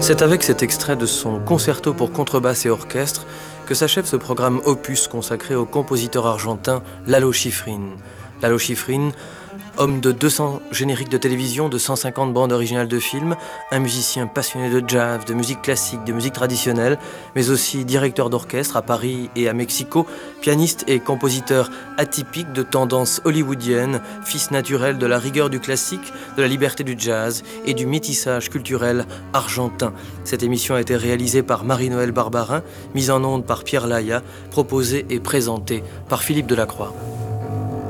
C'est avec cet extrait de son concerto pour contrebasse et orchestre que s'achève ce programme opus consacré au compositeur argentin Lalo Schifrin. Lalo Schifrin, homme de 200 génériques de télévision, de 150 bandes originales de films, un musicien passionné de jazz, de musique classique, de musique traditionnelle, mais aussi directeur d'orchestre à Paris et à Mexico, pianiste et compositeur atypique de tendance hollywoodienne, fils naturel de la rigueur du classique, de la liberté du jazz et du métissage culturel argentin. Cette émission a été réalisée par Marie-Noëlle Barbarin, mise en onde par Pierre Laya, proposée et présentée par Philippe Delacroix.